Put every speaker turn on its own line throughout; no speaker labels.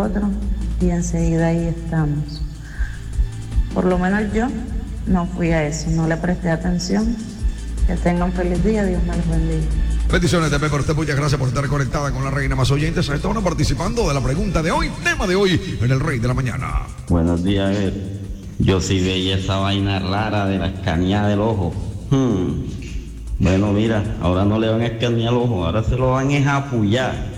otro y enseguida ahí estamos. Por lo menos yo no fui a eso, no le presté atención. Que tengan un feliz día, Dios me los bendiga.
Bendiciones también por usted, muchas gracias por estar conectada con la reina más oyentes. Estaban participando de la pregunta de hoy, tema de hoy en el Rey de la Mañana.
Buenos días, yo sí veía esa vaina rara de la escaneada del ojo. Bueno, mira, ahora no le van a escanear el ojo, ahora se lo van a apullar.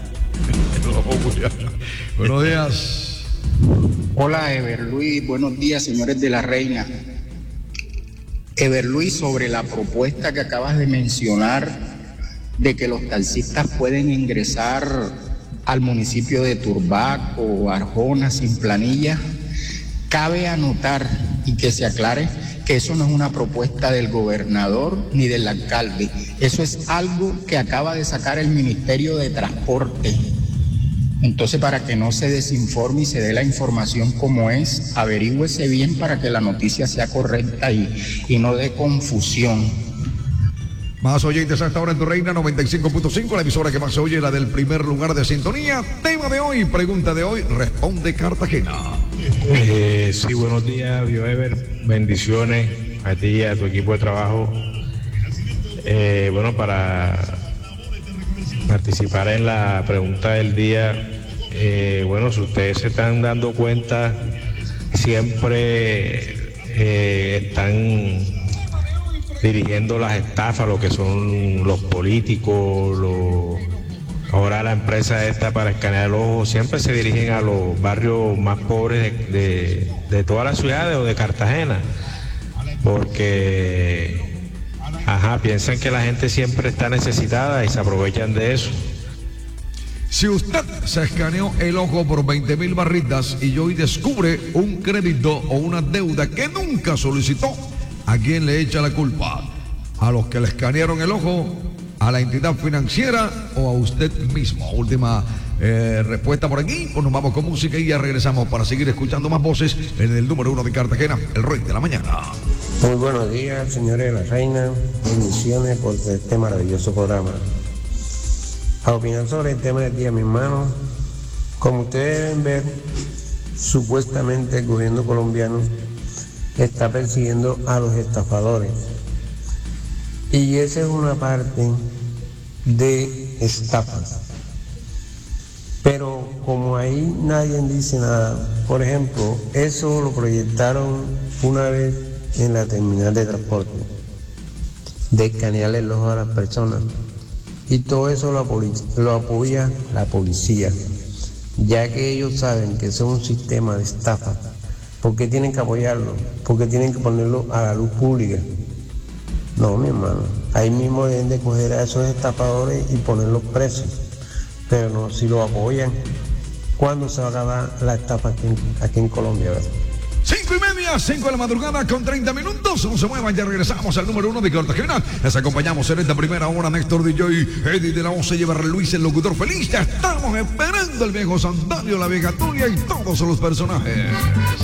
Buenos días.
Hola, Everluis, buenos días, señores de la reina. Everluis, sobre la propuesta que acabas de mencionar de que los taxistas pueden ingresar al municipio de Turbaco o Arjona sin planilla, cabe anotar y que se aclare que eso no es una propuesta del gobernador ni del alcalde, eso es algo que acaba de sacar el Ministerio de Transporte. Entonces, para que no se desinforme y se dé la información como es, averígüese bien para que la noticia sea correcta y no dé confusión.
Más oyentes hasta ahora en tu reina 95.5, la emisora que más se oye, la del primer lugar de sintonía. Tema de hoy, pregunta de hoy, responde Cartagena.
Sí, buenos días, Bioever. Bendiciones a ti y a tu equipo de trabajo. Bueno, para participar en la pregunta del día, bueno, si ustedes se están dando cuenta, siempre están dirigiendo las estafas, lo que son los políticos, ahora la empresa esta para escanear el ojo, siempre se dirigen a los barrios más pobres de todas las ciudades o de Cartagena, porque piensan que la gente siempre está necesitada y se aprovechan de eso.
Si usted se escaneó el ojo por 20,000 barritas y hoy descubre un crédito o una deuda que nunca solicitó, ¿a quién le echa la culpa? ¿A los que le escanearon el ojo? ¿A la entidad financiera o a usted mismo? Última respuesta por aquí. Pues nos vamos con música y ya regresamos para seguir escuchando más voces en el número 1 de Cartagena, el Rey de la Mañana.
Muy buenos días, señores de la reina. Bendiciones por este maravilloso programa. A opinar sobre el tema del día, mi hermano. Como ustedes deben ver, supuestamente el gobierno colombiano está persiguiendo a los estafadores. Y esa es una parte de estafas. Pero como ahí nadie dice nada, por ejemplo, eso lo proyectaron una vez en la terminal de transporte, de escanearle el ojo a las personas. Y todo eso lo apoya la policía, ya que ellos saben que eso es un sistema de estafa. ¿Por qué tienen que apoyarlo? ¿Por qué tienen que ponerlo a la luz pública? No, mi hermano, ahí mismo deben de coger a esos estafadores y ponerlos presos. Pero no, si lo apoyan, ¿cuándo se va a acabar la estafa aquí en Colombia, ¿verdad?
5:30, 5 de la madrugada con 30 minutos. No se muevan, ya regresamos al número 1 de Cartagena. Les acompañamos en esta primera hora Néstor DJ, Eddie de la Once, lleva Luis, el locutor feliz. Ya estamos esperando el viejo Santario, la vieja Tulia y todos los personajes.